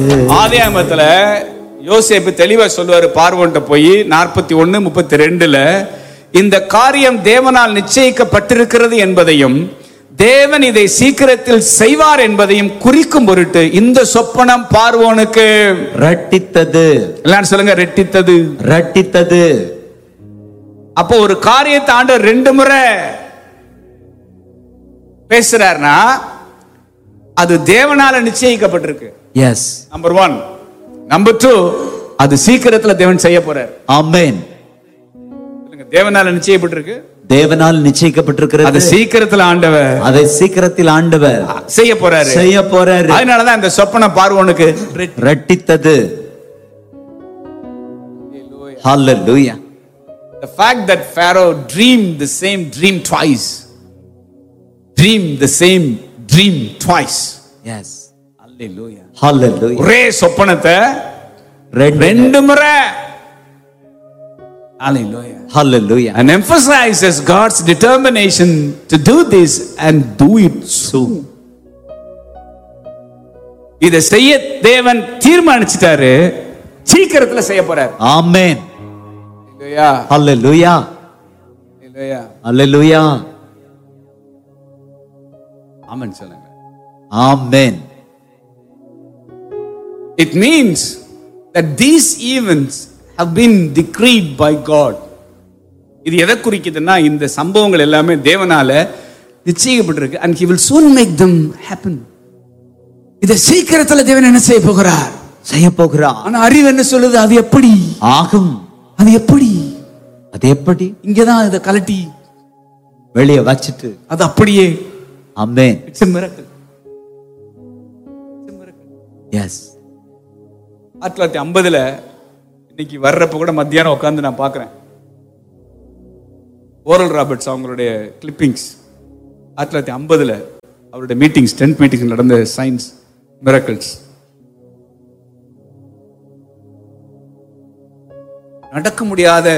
ஆதியாகமத்துல யோசேப்பு தெளிவா சொல்லுவாரு, பார்வோன்ட்ட போய் 41:32 இந்த காரியம் தேவனால் நிச்சயிக்கப்பட்டிருக்கிறது என்பதையும் தேவன் இதை சீக்கிரத்தில் செய்வார் என்பதையும் குறிக்கும் பொருட்டு இந்த சொப்பனம் பார்வோனுக்கு ரட்டித்தது. எல்லாரும் சொல்லுங்க, ரெட்டித்தது. ரட்டித்தது. அப்போ ஒரு காரியத்தை ஆண்டவர் 2 முறை பேசுறாருன்னா அது தேவனால நிச்சயிக்கப்பட்டிருக்கு. எஸ். நம்பர் 1. நம்பர் 2, அது சீக்கிரத்துல தேவன் செய்ய போறார். ஆமென். தேவனால நிச்சயிக்கப்பட்டிருக்கு, தேவனால் நிச்சயிக்கப்பட்டிருக்கிறது. அது சீக்கிரத்துல ஆண்டவர், அதை சீக்கிரத்தில் ஆண்டவர் செய்ய போறாரு. அதனாலதான் இந்த சொப்பனம் பார்வோனுக்கு ரட்டித்தது. Hallelujah. The fact that Pharaoh dreamed the same dream twice. Yes. Hallelujah. Hallelujah. ஒரே சொப்பனத்தை 2 முறை. Hallelujah. Hallelujah. And emphasizes God's determination to do this and do it soon. இதை செய்ய தேவன் தீர்மானிச்சிட்டாரு, சீக்கிரத்துல செய்ய போறார். ஆமென். Hallelujah. Hallelujah. Hallelujah. Hallelujah. ஆமென் சொல்லுங்க. ஆமென். It means that these events have been decreed by God. இது எதை குறிக்குதுன்னா, இந்த சம்பவங்கள் எல்லாமே தேவனால நிச்சயிக்கப்பட்டிருக்கு. And he will soon make them happen. இதை சீக்கிரத்துல தேவன் என்ன செய்ய போகிறார். ஆனா அறிவு என்ன சொல்லுது? அது எப்படி ஆகும்? அது எப்படி? இங்கதான் இதை கலட்டி வெளியே வச்சிட்டு அது அப்படியே. ஆமென். It's a miracle. எஸ். 1950 இன்னைக்கு வர்றப்ப கூட மத்தியானம் உட்காந்து நான் பார்க்கிறேன் ஓரல் ராபர்ட்ஸ் அவங்களுடைய கிளிப்பிங்ஸ். 1950 அவருடைய மீட்டிங்ஸ், 10th மீட்டிங்ஸ் நடந்த சயின்ஸ் மிரக்கிள்ஸ். நடக்க முடியாத